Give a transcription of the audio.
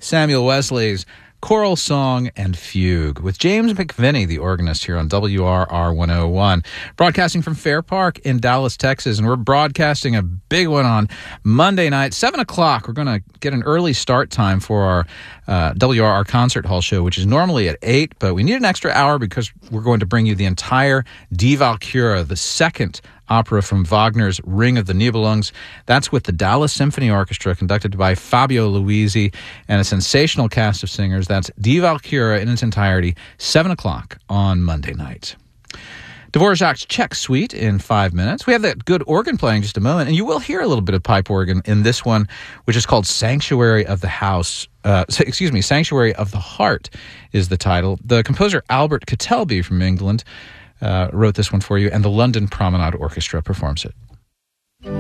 Samuel Wesley's Choral Song and Fugue with James McVinney, the organist, here on WRR 101. Broadcasting from Fair Park in Dallas, Texas, and we're broadcasting a big one on Monday night, 7 o'clock. We're going to get an early start time for our WRR Concert Hall show, which is normally at 8, but we need an extra hour because we're going to bring you the entire Die Walküre, the second opera from Wagner's Ring of the Nibelungs. That's with the Dallas Symphony Orchestra, conducted by Fabio Luisi, and a sensational cast of singers. That's Die Walküre in its entirety, 7 o'clock on Monday night. Dvorak's Czech Suite in 5 minutes. We have that good organ playing in just a moment, and you will hear a little bit of pipe organ in this one, which is called Sanctuary of the House. Sanctuary of the Heart is the title. The composer Albert Kettelby from England wrote this one for you, and the London Promenade Orchestra performs it.